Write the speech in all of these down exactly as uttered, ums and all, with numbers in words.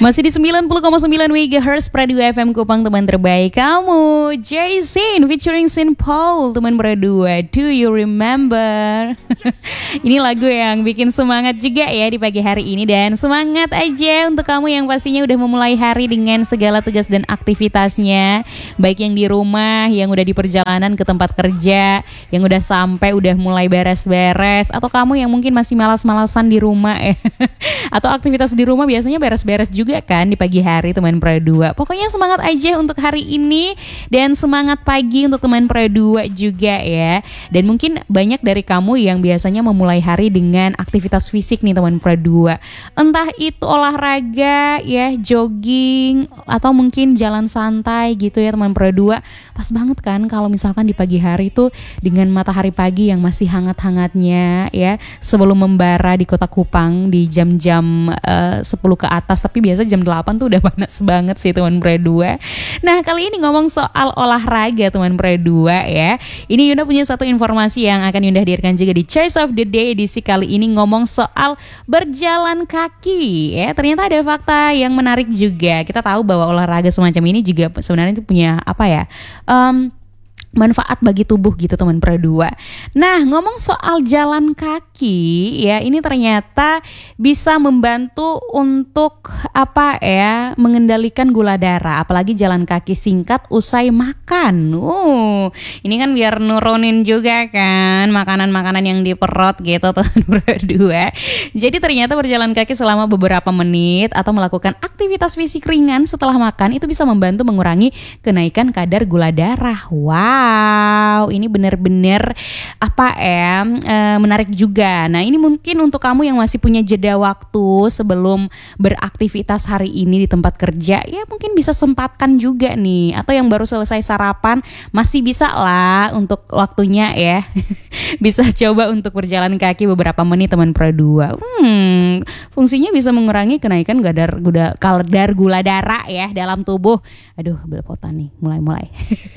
Masih di sembilan puluh koma sembilan megahertz Radio F M Kupang, teman terbaik kamu. Jason featuring Saint Paul, teman berdua. Do you remember? Ini lagu yang bikin semangat juga ya di pagi hari ini. Dan semangat aja untuk kamu yang pastinya udah memulai hari dengan segala tugas dan aktivitasnya, baik yang di rumah, yang udah di perjalanan ke tempat kerja, yang udah sampai udah mulai beres-beres, atau kamu yang mungkin masih malas-malasan di rumah ya. Atau aktivitas di rumah biasanya beres-beres juga kan di pagi hari, teman Pradua. Pokoknya semangat aja untuk hari ini, dan semangat pagi untuk teman Pradua juga ya. Dan mungkin banyak dari kamu yang biasanya memulai hari dengan aktivitas fisik nih teman Pradua. Entah itu olahraga ya, jogging, atau mungkin jalan santai gitu ya teman Pradua. Pas banget kan kalau misalkan di pagi hari tuh dengan matahari pagi yang masih hangat-hangatnya ya, sebelum membara di kota Kupang di jam-jam uh, sepuluh ke atas. Tapi biasa jam delapan tuh udah panas banget sih teman Pradua. Nah kali ini ngomong soal olahraga teman Pradua ya. Ini Yunda punya satu informasi yang akan Yunda hadirkan juga di Choice of the Day edisi kali ini, ngomong soal berjalan kaki ya. Ternyata ada fakta yang menarik juga. Kita tahu bahwa olahraga semacam ini juga sebenarnya itu punya apa ya, um, manfaat bagi tubuh gitu teman Pradua. Nah ngomong soal jalan kaki ya, ini ternyata bisa membantu untuk apa ya, mengendalikan gula darah, apalagi jalan kaki singkat usai makan. Uh, ini kan biar nurunin juga kan makanan-makanan yang di perut gitu teman Pradua. Jadi ternyata berjalan kaki selama beberapa menit atau melakukan aktivitas fisik ringan setelah makan itu bisa membantu mengurangi kenaikan kadar gula darah. Wow. Wow, ini benar-benar apa ya, e, menarik juga. Nah ini mungkin untuk kamu yang masih punya jeda waktu sebelum beraktivitas hari ini di tempat kerja, ya mungkin bisa sempatkan juga nih. Atau yang baru selesai sarapan, masih bisa lah untuk waktunya ya. Bisa coba untuk berjalan kaki beberapa menit teman Pradua. Hmm, fungsinya bisa mengurangi kenaikan kadar gula, kadar gula darah ya dalam tubuh. Aduh, belepotan nih, mulai-mulai.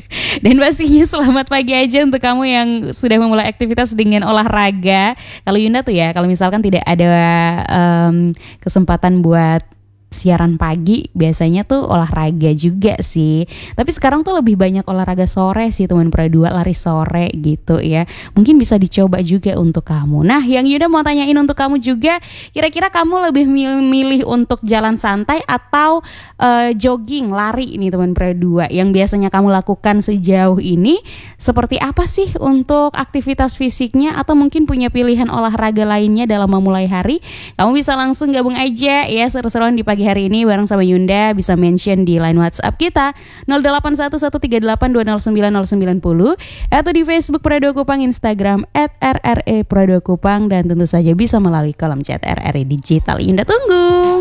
Dan pastinya selamat pagi aja untuk kamu yang sudah memulai aktivitas dengan olahraga. Kalau Yunda tuh ya, kalau misalkan tidak ada um, kesempatan buat siaran pagi, biasanya tuh olahraga juga sih. Tapi sekarang tuh lebih banyak olahraga sore sih teman Pradua, lari sore gitu ya. Mungkin bisa dicoba juga untuk kamu. Nah yang Yuda mau tanyain untuk kamu juga, kira-kira kamu lebih milih untuk jalan santai atau uh, jogging, lari ini teman Pradua? Yang biasanya kamu lakukan sejauh ini seperti apa sih untuk aktivitas fisiknya? Atau mungkin punya pilihan olahraga lainnya dalam memulai hari? Kamu bisa langsung gabung aja ya, seru-seruan di pagi hari ini bareng sama Yunda. Bisa mention di line WhatsApp kita nol delapan satu satu tiga delapan dua nol sembilan nol sembilan nol atau di Facebook Pradua Kupang, Instagram at r r e Pradua Kupang, dan tentu saja bisa melalui kolom chat R R E Digital. Yunda tunggu.